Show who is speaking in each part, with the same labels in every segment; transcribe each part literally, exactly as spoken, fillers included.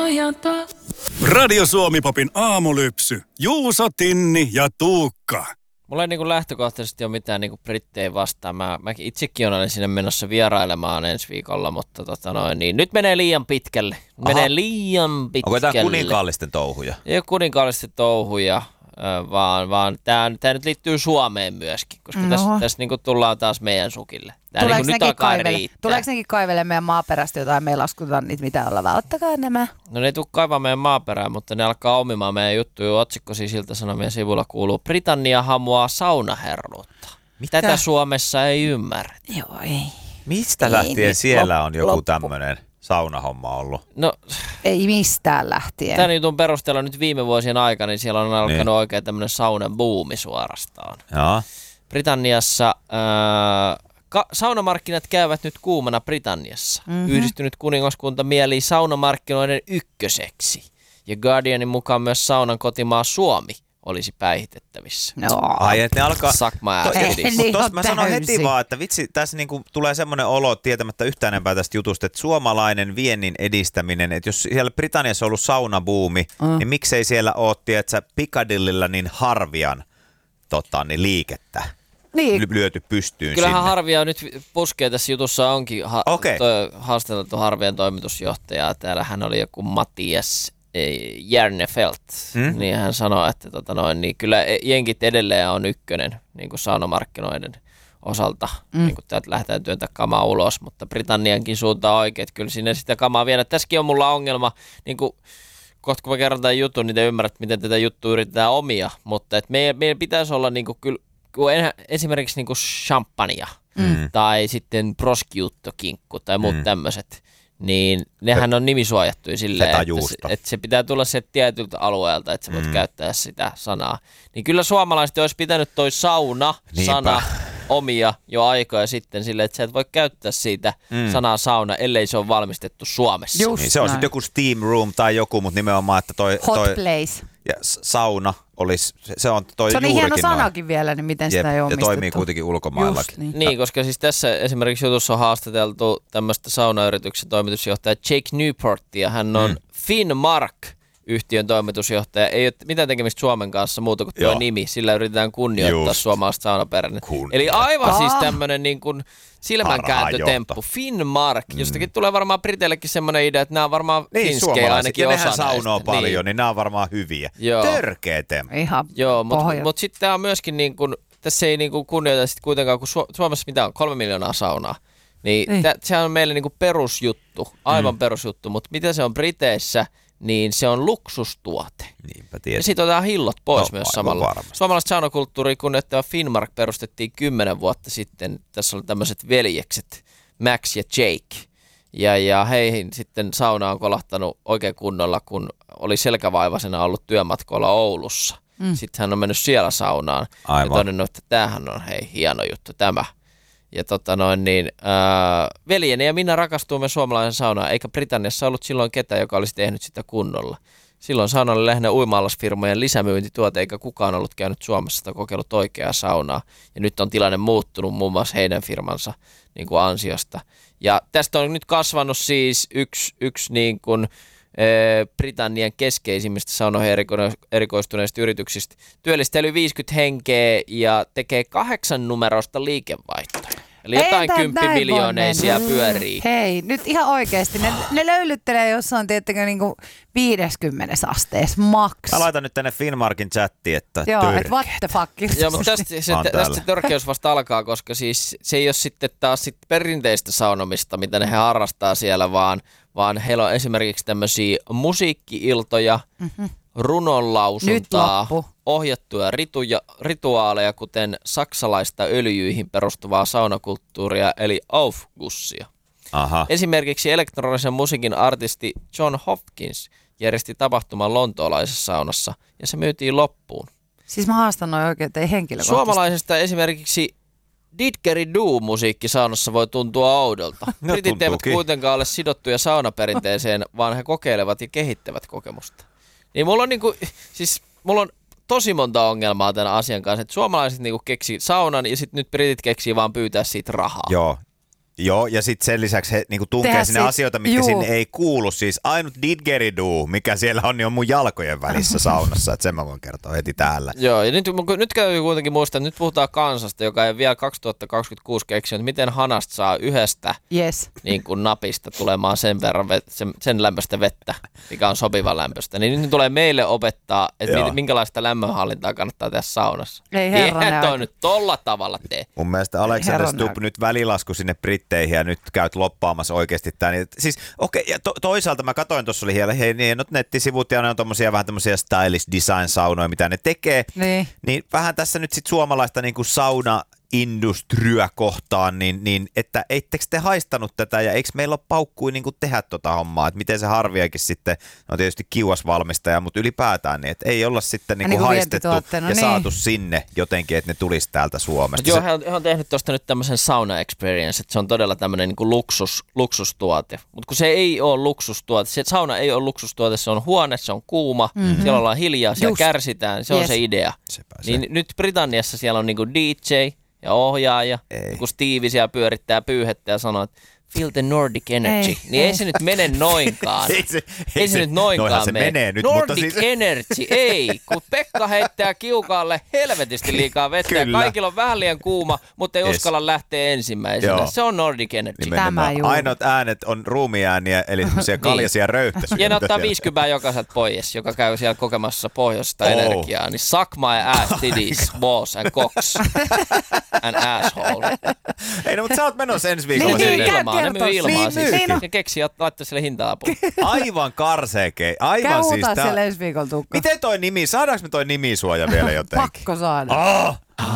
Speaker 1: Pohjalta.
Speaker 2: Radio Suomi-popin aamulypsy. Juuso, Tinni ja Tuukka.
Speaker 3: Mulla ei niin kuin lähtökohtaisesti ole mitään niin kuin brittejä vastaan. Mä, mä itsekin olen sinne menossa vierailemaan ensi viikolla, mutta tota noin, niin nyt menee liian pitkälle. Menee
Speaker 4: Aha.
Speaker 3: liian pitkälle.
Speaker 4: Onko tämä kuninkaallisten touhuja?
Speaker 3: Ei ole kuninkaallisten touhuja, vaan, vaan tämä, tämä nyt liittyy Suomeen myöskin, koska no. tässä, tässä niin kuin tullaan taas meidän sukille. Tämä
Speaker 5: Tuleeko,
Speaker 3: niin kuin nyt
Speaker 5: nekin
Speaker 3: alkaa
Speaker 5: kaivele,
Speaker 3: riittää.
Speaker 5: tuleeko nekin kaivelemaan meidän maaperästä jotain, me ei laskuta niitä mitä ollaan, ottakaa nämä.
Speaker 3: No ne ei tule kaivaa meidän maaperää, mutta ne alkaa omimaan meidän juttuja. Otsikko siis Ilta-Sanomien sivulla kuuluu: Britannia hamuaa saunaherruutta.
Speaker 4: Mitä?
Speaker 3: Tätä Suomessa ei ymmärrä.
Speaker 5: Joo, ei.
Speaker 4: Mistä
Speaker 5: Ei,
Speaker 4: lähtien
Speaker 5: nyt
Speaker 4: siellä
Speaker 5: loppu,
Speaker 4: on joku
Speaker 5: loppu.
Speaker 4: tämmöinen saunahomma ollut?
Speaker 3: No,
Speaker 5: Ei mistään lähtien.
Speaker 3: tämän jutun perusteella nyt viime vuosien aikana, niin siellä on alkanut
Speaker 4: Niin.
Speaker 3: oikein tämmöinen saunan buumi suorastaan.
Speaker 4: Joo.
Speaker 3: Britanniassa ää, ka- saunamarkkinat käyvät nyt kuumana Britanniassa.
Speaker 5: Mhm.
Speaker 3: Yhdistynyt kuningaskunta mielii saunamarkkinoiden ykköseksi. Ja Guardianin mukaan myös saunan kotimaa Suomi olisi päihitettävissä.
Speaker 5: No.
Speaker 4: Ai, että ne alkaa...
Speaker 3: Suck my ass,
Speaker 4: To-
Speaker 3: it is.
Speaker 5: Niin
Speaker 4: Mutta
Speaker 5: on
Speaker 4: tossa mä sanon heti
Speaker 5: täysin.
Speaker 4: vaan, että vitsi, tässä niinku tulee semmoinen olo tietämättä yhtään enempää tästä jutusta, että suomalainen viennin edistäminen, että jos siellä Britanniassa on ollut saunabuumi,
Speaker 5: Mm.
Speaker 4: niin miksei siellä ole, tiedätkö, Piccadillylla niin harvian tota, niin liikettä
Speaker 5: Niin,
Speaker 4: ly- lyöty pystyyn
Speaker 3: Kyllähän
Speaker 4: sinne.
Speaker 3: Harvia nyt puskee tässä jutussa onkin ha-
Speaker 4: Okei.
Speaker 3: toi haastateltu Harvian toimitusjohtaja. Täällä hän oli joku Mattias eh, Järnefelt.
Speaker 4: Hmm?
Speaker 3: Niin hän sanoi, että tota noin, niin kyllä jenkit edelleen on ykkönen niin kuin saunamarkkinoiden osalta. Mm. Niin kuin täältä lähdetään työntä kamaa ulos, mutta Britanniankin suunta on oikein. Että kyllä sinne sitä kamaa vielä. Tässäkin on mulla ongelma, niin kuin kohta kun mä kerron tämän jutun, niin te ymmärrät, miten tätä juttua yritetään omia. Mutta et meidän, meidän pitäisi olla niin kuin, kyllä, kun enhän, esimerkiksi niin kuin champagnea
Speaker 4: Mm.
Speaker 3: tai sitten prosciutto-kinkku tai muut
Speaker 4: Mm.
Speaker 3: tämmöiset, niin nehän on nimisuojattuja silleen, että se,
Speaker 4: Fetajuusto.
Speaker 3: että se pitää tulla sieltä tietyltä alueelta, että sä voit
Speaker 4: Mm.
Speaker 3: käyttää sitä sanaa. Niin kyllä suomalaiset olisi pitänyt toi sauna-sana
Speaker 4: Niinpä.
Speaker 3: omia jo aikoja sitten silleen, että sä et voi käyttää siitä
Speaker 4: Mm.
Speaker 3: sanaa sauna, ellei se ole valmistettu Suomessa.
Speaker 5: Just
Speaker 4: Niin, se on
Speaker 5: näin.
Speaker 4: sitten joku steam room tai joku, mutta nimenomaan, että toi,
Speaker 5: Hot
Speaker 4: toi
Speaker 5: place.
Speaker 4: ja s- sauna olisi, se, se on toi
Speaker 5: Se on niin hieno
Speaker 4: juurikin noin.
Speaker 5: sanakin vielä, niin miten
Speaker 4: Jep,
Speaker 5: sitä ei
Speaker 4: ja
Speaker 5: omistettu.
Speaker 4: toimii kuitenkin ulkomaillakin.
Speaker 5: Just niin.
Speaker 3: Niin, koska siis tässä esimerkiksi jutussa on haastateltu tämmöistä saunayrityksen toimitusjohtaja Jake Newportia. Hän on
Speaker 4: Mm.
Speaker 3: Finnmark-yhtiön toimitusjohtaja. Ei ole mitään tekemistä Suomen kanssa muuta kuin tuo
Speaker 4: Joo.
Speaker 3: nimi. Sillä yritetään kunnioittaa
Speaker 4: Just.
Speaker 3: suomalaista saunaperinnettä.
Speaker 4: Kunnioittaa.
Speaker 3: Eli aivan
Speaker 5: Ah.
Speaker 3: siis tämmöinen niin kuin silmänkääntötemppu. Finnmark, jostakin tulee varmaan Briteillekin semmoinen idea, että nämä on varmaan
Speaker 4: Niin,
Speaker 3: finskejä
Speaker 4: suomalaiset.
Speaker 3: ainakin
Speaker 4: Ja
Speaker 3: osa
Speaker 4: nehän saunoo
Speaker 3: näistä.
Speaker 4: paljon,
Speaker 3: Niin.
Speaker 4: niin nämä on varmaan hyviä.
Speaker 3: Joo.
Speaker 4: Törkeä temppu.
Speaker 5: Ihan
Speaker 3: Joo, mutta
Speaker 5: pohja.
Speaker 3: mut sitten tämä on myöskin niin kuin, tässä ei niin kuin kunnioita sit kuitenkaan, kun Su- Suomessa mitä on, kolme miljoonaa saunaa, niin
Speaker 5: Ei.
Speaker 3: tä, sehän on meille niin kuin perusjuttu, aivan mm. perusjuttu, mutta mitä se on Briteissä, niin se on luksustuote.
Speaker 4: Niinpä
Speaker 3: Ja
Speaker 4: tietysti.
Speaker 3: siitä otetaan hillot pois
Speaker 4: No,
Speaker 3: myös
Speaker 4: aivan
Speaker 3: samalla.
Speaker 4: varmasti.
Speaker 3: Suomalaista saunakulttuuria kunnioittava Finnmark perustettiin kymmenen vuotta sitten. Tässä oli tämmöiset veljekset, Max ja Jake. Ja, ja heihin sitten sauna on kolahtanut oikein kunnolla, kun oli selkävaivaisena ollut työmatkoilla Oulussa. Mm. Sitten hän on mennyt siellä saunaan
Speaker 4: Aivan.
Speaker 3: ja todennut, että tämähän on hei hieno juttu tämä. Ja tota noin niin, ää, veljeni ja minä rakastuimme suomalaisen saunaan, eikä Britanniassa ollut silloin ketään, joka olisi tehnyt sitä kunnolla. Silloin sauna oli lähinnä uima-allasfirmojen lisämyyntituote, eikä kukaan ollut käynyt Suomessa tai kokeillut oikeaa saunaa. Ja nyt on tilanne muuttunut muun muassa heidän firmansa niin kuin ansiosta. Ja tästä on nyt kasvanut siis yksi, yksi niin kuin, e, Britannian keskeisimmistä saunoihin eriko- erikoistuneista yrityksistä. Työllistää yli viisikymmentä henkeä ja tekee kahdeksan numeroista liikevaihtoja. Eli jotain
Speaker 5: Ei tää
Speaker 3: kymppi
Speaker 5: näin voi
Speaker 3: miljooneja siellä
Speaker 5: mennä.
Speaker 3: pyörii.
Speaker 5: Hei, nyt ihan oikeasti. Ne, ne löylyttelee jossain, tiettäkö, niinku viideskymmenes asteessa maks.
Speaker 4: Mä laitan nyt tänne Finnmarkin chattiin, että
Speaker 5: Joo,
Speaker 4: törkeä.
Speaker 5: että what the fuck.
Speaker 3: Joo, mutta tästä se,
Speaker 4: On
Speaker 3: tästä
Speaker 4: täällä.
Speaker 3: se törkeys vasta alkaa, koska siis se ei ole sitten taas sit perinteistä saunomista, mitä ne he harrastaa siellä, vaan, vaan heillä on esimerkiksi tämmöisiä musiikki-iltoja,
Speaker 5: Mhm.
Speaker 3: runonlausuntaa,
Speaker 5: Nyt loppu.
Speaker 3: ohjattuja rituja, rituaaleja, kuten saksalaista öljyihin perustuvaa saunakulttuuria, eli Aufgussia.
Speaker 4: Aha.
Speaker 3: Esimerkiksi elektronisen musiikin artisti John Hopkins järjesti tapahtuman lontoolaisessa saunassa, ja se myytiin loppuun.
Speaker 5: Siis mä haastan noin oikein, että ei henkilökohtaisesti.
Speaker 3: Suomalaisesta esimerkiksi Didgeridoo-musiikki saunassa voi tuntua oudolta.
Speaker 4: No,
Speaker 3: Britit eivät
Speaker 4: tuntuukin.
Speaker 3: kuitenkaan ole sidottuja saunaperinteeseen, vaan he kokeilevat ja kehittävät kokemusta. Niin mulla on niinku, siis mulla on tosi monta ongelmaa tämän asian kanssa, että suomalaiset niinku keksii saunan ja sitten nyt britit keksii vaan pyytää siitä rahaa.
Speaker 4: Joo. Joo, ja sitten sen lisäksi he niinku tunkee
Speaker 5: Tehdä
Speaker 4: sinne
Speaker 5: sit-
Speaker 4: asioita, mitkä
Speaker 5: juu.
Speaker 4: sinne ei kuulu. Siis ainut didgeridoo, mikä siellä on, niin on mun jalkojen välissä saunassa. Että sen mä voin kertoa heti täällä.
Speaker 3: Joo, ja nyt, nyt täytyy kuitenkin muistaa, että nyt puhutaan kansasta, joka ei vielä kaksituhattakaksikymmentäkuusi keksinyt, miten hanasta saa yhdestä
Speaker 5: Yes.
Speaker 3: niin kuin napista tulemaan sen verran vet, sen, sen lämpöistä vettä, mikä on sopiva lämpöistä. Niin nyt tulee meille opettaa, että
Speaker 4: Joo.
Speaker 3: mit, minkälaista lämmönhallintaa kannattaa tehdä saunassa.
Speaker 5: Ei herranen
Speaker 3: Eihän toi
Speaker 5: aika.
Speaker 3: nyt tolla tavalla tee.
Speaker 4: Mun mielestä Alexander
Speaker 5: Herranen
Speaker 4: Stubb
Speaker 5: aika.
Speaker 4: nyt välilasku sinne Britteihin ja nyt käyt loppaamassa oikeasti tää. Niin, siis okei, okay, ja to, toisaalta mä katsoin tuossa oli hieno, hei niin nettisivut ja ne on tommosia vähän tämmösiä stylish design saunoja, mitä ne tekee.
Speaker 5: Niin.
Speaker 4: Niin vähän tässä nyt sit suomalaista niinku sauna industryä kohtaan, niin, niin että eittekö te haistanut tätä ja eikö meillä ole paukkui niin tehdä tota hommaa, että miten se Harviakin sitten, no tietysti kiuas valmistaja, mutta ylipäätään, niin että ei olla sitten niin
Speaker 5: niin kuin
Speaker 4: haistettu ja
Speaker 5: vientituotteena, niin.
Speaker 4: saatu sinne jotenkin, että ne tulisi täältä Suomesta.
Speaker 3: Mut joo,
Speaker 4: Se-
Speaker 3: he on, he on tehnyt tuosta nyt tämmöisen sauna experience, että se on todella tämmöinen niin kuin luksus, luksustuote. Mutta kun se ei ole luksustuote, se sauna ei ole luksustuote, se on huone, se on kuuma, mm-hmm. siellä ollaan hiljaa, siellä
Speaker 5: Just.
Speaker 3: kärsitään, se
Speaker 5: Yes.
Speaker 3: on se idea.
Speaker 4: Sepä se.
Speaker 3: Niin nyt Britanniassa siellä on niinku D J ja ohjaaja,
Speaker 4: Ei.
Speaker 3: kun Steve siellä pyörittää pyyhettä ja sanoo, että feel the Nordic energy,
Speaker 5: Ei,
Speaker 3: niin ei.
Speaker 5: ei.
Speaker 3: se nyt mene noinkaan.
Speaker 4: Ei se,
Speaker 3: Ei se nyt noinkaan
Speaker 4: noihan se
Speaker 3: mene.
Speaker 4: menee nyt,
Speaker 3: Nordic
Speaker 4: mutta siis...
Speaker 3: Energy, ei. Kun Pekka heittää kiukaalle helvetisti liikaa vettä ja
Speaker 4: Kyllä.
Speaker 3: kaikilla on vähän liian kuuma, mutta ei
Speaker 4: Yes.
Speaker 3: uskalla lähteä ensimmäisenä.
Speaker 4: Joo.
Speaker 3: Se on Nordic Energy.
Speaker 4: Nimenomaan.
Speaker 5: Tämä juuri.
Speaker 4: Ainoat äänet on ruumiääniä, eli semmoisia kaljaisia röyhtäsyjä.
Speaker 3: Ja ne
Speaker 4: mitä
Speaker 3: ottaa
Speaker 4: siellä-
Speaker 3: viisikymmentä jokaiselta pois, joka käy siellä kokemassa pohjoista
Speaker 4: Oh.
Speaker 3: energiaa. Niin suck my ass titties, balls and cocks and asshole.
Speaker 4: Ei no, mutta sä oot menossa ensi viikolla
Speaker 5: Niin,
Speaker 3: Ne myy
Speaker 4: sinne.
Speaker 5: käy
Speaker 3: ilmaa, ne myy
Speaker 5: kertoa.
Speaker 3: ilmaa
Speaker 4: Niin
Speaker 3: siis.
Speaker 4: myykin.
Speaker 3: Ne keksi ja laittaa sille hinta-apua.
Speaker 4: Aivan karseekei. Aivan
Speaker 5: Käy
Speaker 4: siis
Speaker 5: huutaa
Speaker 4: tää...
Speaker 5: siellä ensi viikolla Tukka.
Speaker 4: Miten toi nimi, saadaanko me toi nimisuoja vielä jotenkin?
Speaker 5: Pakko saada.
Speaker 4: Oh!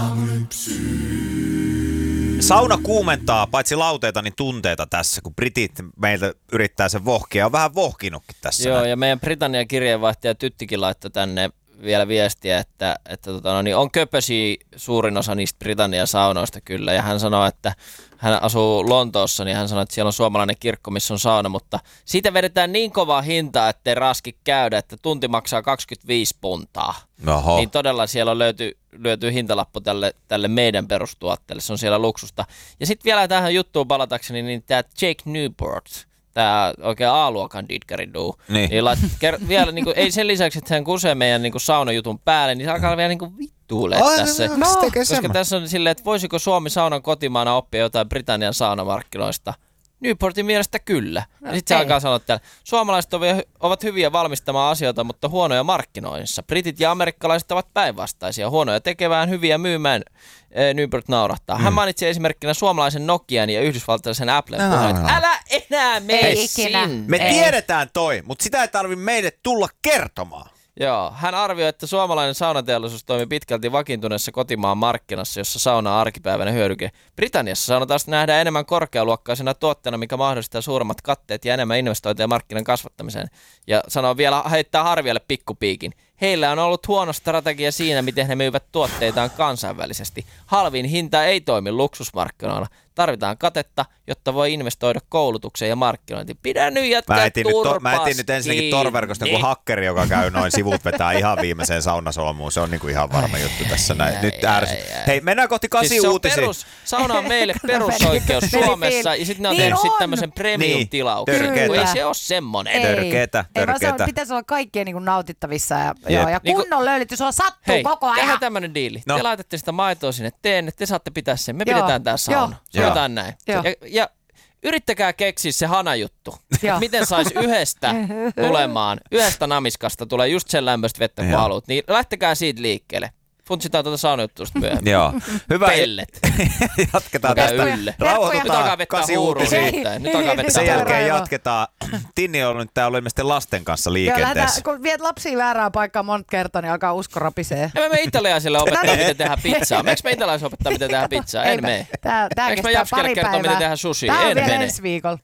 Speaker 4: Sauna kuumentaa paitsi lauteita, niin tunteita tässä, kun britit meiltä yrittää sen vohkia. On vähän vohkinutkin tässä.
Speaker 3: Joo,
Speaker 4: näin.
Speaker 3: ja meidän Britannian kirjeenvaihtaja Tyttikin laittoi tänne vielä viestiä, että, että tota, no, niin on köpösiä suurin osa niistä Britannian saunoista kyllä. Ja hän sanoi, että hän asuu Lontoossa, niin hän sanoi, että siellä on suomalainen kirkko, missä on sauna, mutta siitä vedetään niin kovaa hintaa, ettei raski käydä, että tunti maksaa kaksikymmentäviisi puntaa.
Speaker 4: Oho.
Speaker 3: Niin todella siellä on löyty, löytyy hintalappu tälle, tälle meidän perustuotteelle, se on siellä luksusta. Ja sitten vielä tähän juttuun palatakseni, niin tämä Jake Newport, tämä oikein A-luokan didgeridoo,
Speaker 4: Niin.
Speaker 3: niin lait, ker- vielä niinku, ei sen lisäksi, että hän kusee meidän niinku saunajutun päälle, niin se alkaa vielä niinku vittuulee tässä.
Speaker 4: no, se tekee
Speaker 3: Koska
Speaker 4: semmoinen.
Speaker 3: tässä on silleen, että voisiko Suomi saunan kotimaana oppia jotain Britannian saunamarkkinoista. Newportin mielestä kyllä. Ja sitten se
Speaker 5: ei.
Speaker 3: alkaa sanoa, että suomalaiset ovat- ovat hyviä valmistamaan asioita, mutta huonoja markkinoinnissa. Britit ja amerikkalaiset ovat päinvastaisia, huonoja tekevään, hyviä myymään. Eh, Newport naurahtaa. Hän mainitsi esimerkkinä suomalaisen Nokian ja yhdysvaltalaisen Applen
Speaker 4: No,
Speaker 3: puheen.
Speaker 4: no.
Speaker 3: Älä enää mene
Speaker 5: Ei ikinä.
Speaker 3: sinne.
Speaker 4: Me
Speaker 5: Ei.
Speaker 4: tiedetään toi, mutta sitä ei tarvi meille tulla kertomaan.
Speaker 3: Joo, hän arvioi, että suomalainen saunateollisuus toimii pitkälti vakiintuneessa kotimaan markkinassa, jossa sauna on arkipäiväinen hyödyke. Britanniassa sauna taas nähdään enemmän korkealuokkaisena tuotteena, mikä mahdollistaa suuremmat katteet ja enemmän investointeja markkinan kasvattamiseen. Ja sanoo vielä, heittää Harvialle pikkupiikin. Heillä on ollut huono strategia siinä, miten he myyvät tuotteitaan kansainvälisesti. Halvin hinta ei toimi luksusmarkkinoilla. Tarvitaan katetta, jotta voi investoida koulutukseen ja markkinointiin. Pidä nyt jätkää
Speaker 4: Mä etin, nyt, to,
Speaker 3: turpas
Speaker 4: mä etin nyt ensinnäkin
Speaker 3: kiinni.
Speaker 4: torverkosta kuin hakkeri, joka käy noin sivut vetää ihan viimeiseen saunasolmuun. Se on niinku ihan varma juttu tässä näin.
Speaker 3: ai,
Speaker 4: Nyt
Speaker 3: ai,
Speaker 4: ärsyt.
Speaker 3: ai.
Speaker 4: Hei, mennään kohti kasi
Speaker 3: Siis se on
Speaker 4: uutisia.
Speaker 3: perus, sauna on meille perusoikeus
Speaker 5: Meni
Speaker 3: Suomessa
Speaker 5: fiil-
Speaker 3: ja sitten ne on
Speaker 5: Niin
Speaker 3: tehnyt
Speaker 5: on.
Speaker 3: sitten tämmöisen premium-tilauksen.
Speaker 4: Niin,
Speaker 3: Kun ei
Speaker 5: törkeetä.
Speaker 3: se ole semmonen.
Speaker 5: Ei.
Speaker 4: Törkeetä,
Speaker 5: Ei, vaan se on,
Speaker 4: törkeetä.
Speaker 5: pitäisi olla kaikkien niin kuin nautittavissa ja,
Speaker 4: Jep.
Speaker 5: joo, ja
Speaker 3: Niin
Speaker 5: kunnon niin löylitys on sattuu
Speaker 3: Hei,
Speaker 5: koko ajan.
Speaker 3: tehdään tämmönen diili.
Speaker 4: No.
Speaker 3: Te laitatte sitä maitoa sinne teen, te saatte pitää sen. Me
Speaker 5: Joo.
Speaker 3: pidetään tää sauna.
Speaker 5: Joo.
Speaker 3: Sanotaan näin.
Speaker 5: Joo.
Speaker 3: Ja, ja yrittäkää keksiä se hanajuttu.
Speaker 5: Joo.
Speaker 3: Et miten sais yhdestä tulemaan, yhdestä namiskasta tulee just sen lämpöistä vettä kun
Speaker 4: Joo.
Speaker 3: haluat. Niin lähtekää siitä liikkeelle. Funtsitaan tuota saunajuttua sitten myöhemmin.
Speaker 4: Joo. Hyvä.
Speaker 3: Pellet.
Speaker 4: Jatketaan
Speaker 3: Mikä
Speaker 4: tästä.
Speaker 3: ylle. Nyt
Speaker 4: Rauhoitutaan
Speaker 3: alkaa vettää
Speaker 4: kasi
Speaker 3: huuruun
Speaker 4: uutisia.
Speaker 3: riittää. Nyt alkaa vettää
Speaker 4: Sen jälkeen
Speaker 5: Aivan.
Speaker 4: jatketaan. Tinni on ollut nyt täällä ilmeisesti lasten kanssa
Speaker 5: Joo,
Speaker 4: liikenteessä.
Speaker 5: lähdetään, kun viet lapsia väärään paikkaan monta kertaa, niin alkaa usko rapisee.
Speaker 3: En mä mene italialaisille opettaa,
Speaker 5: No niin.
Speaker 3: miten tehdään pizzaa. Meiks me italialaisille opettaa, miten tehdään pizzaa? En mene.
Speaker 5: Tää, tää
Speaker 3: Eiks mä
Speaker 5: kestää
Speaker 3: Japskelle
Speaker 5: pari
Speaker 3: kertoa,
Speaker 5: päivää.
Speaker 3: miten tehdään sushi?
Speaker 5: Tää on
Speaker 3: En
Speaker 5: vielä
Speaker 3: mene.
Speaker 5: ensi viikolla.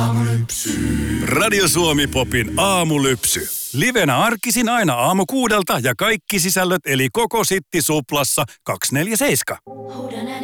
Speaker 2: Radio Suomi Popin aamulypsy. Livenä arkisin aina aamu kuudelta ja kaikki sisällöt eli koko Sitti Suplassa kaksikymmentäneljä seitsemän.